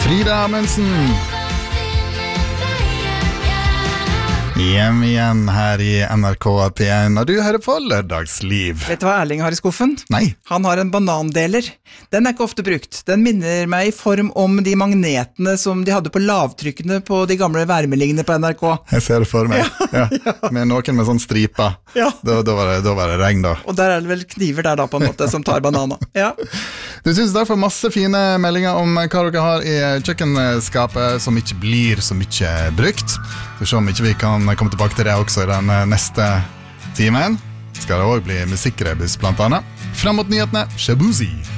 Frida Amundsen. Hjem igjen her i NRK P1, og du hører på Lørdagsliv. Vet du hva Erling har i skuffen? Nei. Han har en banandeler. Den er ikke ofte brukt. Den minner meg i form om de magnetene som de hadde på lavtrykkene på de gamle værmeldingene på NRK. Jeg ser det for meg. Ja. Med noen med sånn striper. Ja. Da var det regn da. Og der er det vel kniver der da på en måte som tar banana. Ja. Du synes derfor masse fine meldinger om hva dere har i kjøkkenskapet som ikke blir så mye brukt. Så se om ikke vi kan komme tilbake til det også i den neste timen. Skal det også bli musikkrebus blant annet. Frem mot nyhetene, Shabuzi.